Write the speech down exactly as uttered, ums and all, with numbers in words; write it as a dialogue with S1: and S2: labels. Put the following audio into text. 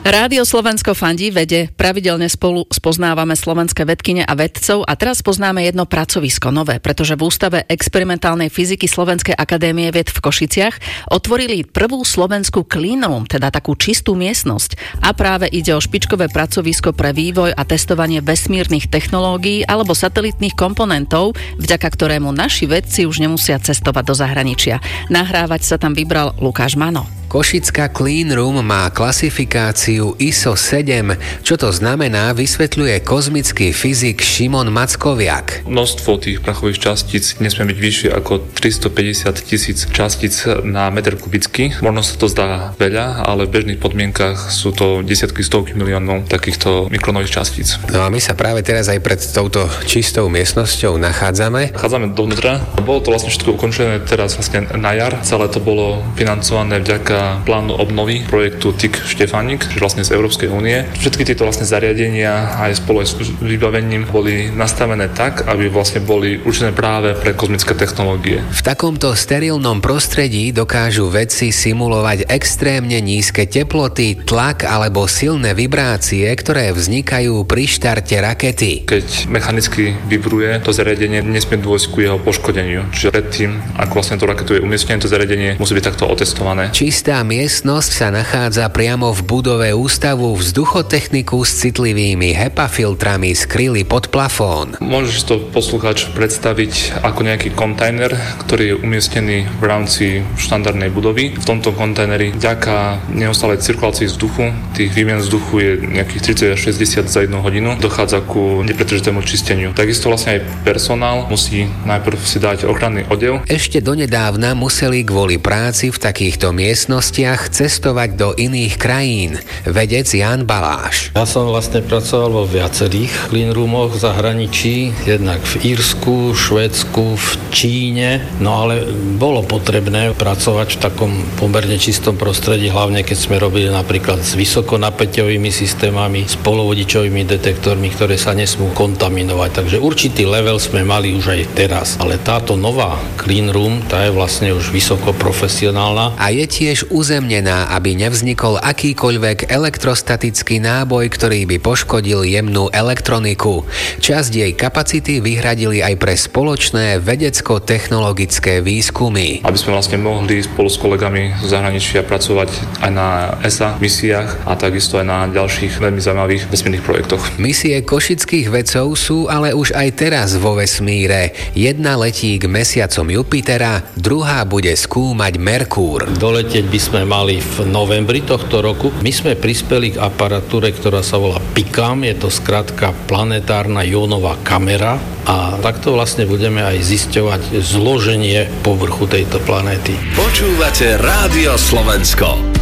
S1: Rádio Slovensko fandí vede, pravidelne spolu spoznávame slovenské vedkyne a vedcov a teraz poznáme jedno pracovisko nové, pretože v Ústave experimentálnej fyziky Slovenskej akadémie vied v Košiciach otvorili prvú slovenskú clean room, teda takú čistú miestnosť. A práve ide o špičkové pracovisko pre vývoj a testovanie vesmírnych technológií alebo satelitných komponentov, vďaka ktorému naši vedci už nemusia cestovať do zahraničia. Nahrávať sa tam vybral Lukáš Mano.
S2: Košická Clean Room má klasifikáciu í es o sedem. Čo to znamená, vysvetľuje kozmický fyzik Šimon Mackoviak.
S3: Množstvo tých prachových častíc nesmie byť vyššie ako tristopäťdesiat tisíc častíc na meter kubický. Možno sa to zdá veľa, ale v bežných podmienkach sú to desiatky, stovky miliónov takýchto mikronových častíc.
S2: No a my sa práve teraz aj pred touto čistou miestnosťou nachádzame.
S3: Nachádzame dovnútra. Bolo to vlastne všetko ukončené teraz vlastne na jar. Celé to bolo financované vďaka plánu obnovy projektu té í ká Štefánik, vlastne z Európskej únie. Všetky tieto vlastne zariadenia aj spolu s vybavením boli nastavené tak, aby vlastne boli určené práve pre kozmické technológie.
S2: V takomto sterilnom prostredí dokážu vedci simulovať extrémne nízke teploty, tlak alebo silné vibrácie, ktoré vznikajú pri štarte rakety.
S3: Keď mechanicky vibruje to zariadenie, nesmie dôjsť ku jeho poškodeniu. Čiže predtým, ako vlastne to raketu je umiestnené, to zariadenie musí byť takto otestované.
S2: Čistá miestnosť sa nachádza priamo v budove Ústavu vzduchotechniku s citlivými HEPA filtrami skryli pod plafón.
S3: Môžeš to poslucháč predstaviť ako nejaký kontajner, ktorý je umiestnený v rámci štandardnej budovy. V tomto kontajneri vďaka neustálej cirkulácii vzduchu, tých výmien vzduchu je nejakých tridsať až šesťdesiat za jednu hodinu, dochádza ku nepretržitému čisteniu. Takisto vlastne aj personál musí najprv si dať ochranný odev.
S2: Ešte donedávna museli kvôli práci v takýchto miestnostiach cestovať do iných krajín. Vedec Ján Baláš.
S4: Ja som vlastne pracoval vo viacerých clean roomoch v zahraničí, jednak v Írsku, Švédsku, v Číne, no ale bolo potrebné pracovať v takom pomerne čistom prostredí, hlavne keď sme robili napríklad s vysokonapäťovými systémami, s polovodičovými detektormi, ktoré sa nesmú kontaminovať. Takže určitý level sme mali už aj teraz, ale táto nová clean room, tá je vlastne už vysoko profesionálna.
S2: A je tiež uzemnená, aby nevznikol akýkoľvek elektrostatický náboj, ktorý by poškodil jemnú elektroniku. Časť jej kapacity vyhradili aj pre spoločné vedecko-technologické výskumy.
S3: Aby sme vlastne mohli spolu s kolegami z zahraničia pracovať aj na é es á misiách a takisto aj na ďalších veľmi zaujímavých vesmírnych projektoch.
S2: Misie košických vedcov sú ale už aj teraz vo vesmíre. Jedna letí k mesiacom Jupitera, druhá bude skúmať Merkúr.
S4: Doletieť by sme mali v novembri tohto roku. My sme prispeli k aparatúre, ktorá sa volá PICAM, je to skrátka planetárna jónová kamera a takto vlastne budeme aj zisťovať zloženie povrchu tejto planéty.
S5: Počúvate Rádio Slovensko.